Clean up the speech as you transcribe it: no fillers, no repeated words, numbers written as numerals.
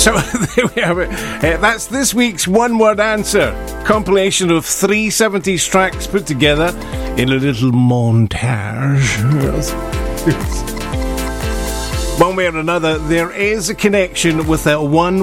So there we have it. That's this week's One Word Answer, compilation of 3 70s tracks put together in a little montage. One way or another, there is a connection with that one